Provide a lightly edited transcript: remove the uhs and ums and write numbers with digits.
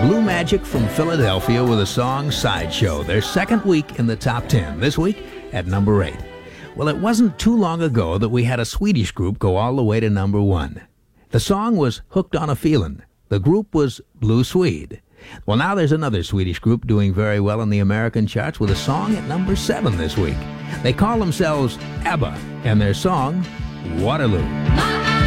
Blue Magic from Philadelphia with a song Sideshow, their second week in the top 10, this week at number 8. Well, it wasn't too long ago that we had a Swedish group go all the way to number 1. The song was Hooked on a Feelin'. The group was Blue Swede. Well, now there's another Swedish group doing very well in the American charts with a song at number 7 this week. They call themselves ABBA, and their song, Waterloo.